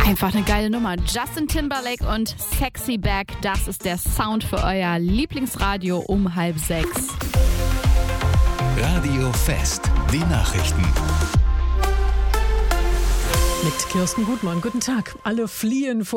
Einfach eine geile Nummer. Justin Timberlake und Sexy Back, das ist der Sound für euer Lieblingsradio um 5:30. Radio Fest, die Nachrichten. Mit Kirsten Gutmann. Guten Tag. Alle fliehen vor